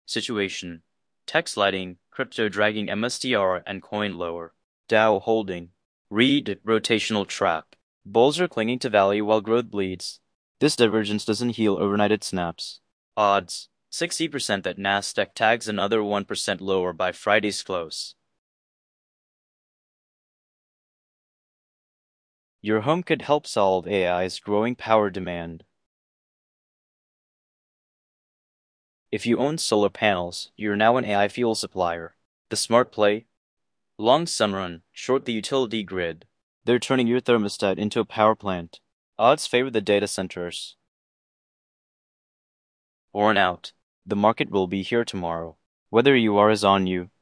Situation. Tech sliding, crypto dragging MSTR and coin lower. Dow holding. Read rotational trap. Bulls are clinging to value while growth bleeds. This divergence doesn't heal overnight, it snaps. Odds. 60% that Nasdaq tags another 1% lower by Friday's close. Your home could help solve AI's growing power demand. If you own solar panels, you're now an AI fuel supplier. The smart play? Long Sunrun, short the utility grid. They're turning your thermostat into a power plant. Odds favor the data centers. Worn out. The market will be here tomorrow. Whether you are is on you.